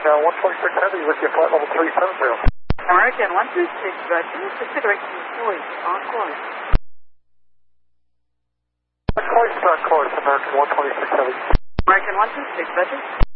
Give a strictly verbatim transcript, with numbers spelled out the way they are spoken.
uh, one twenty-six Heavy with you, flight level three seven zero. American one two six, Roger. Considering voice on course. Course, uh, course, American one twenty-six Heavy. American one two six, Roger.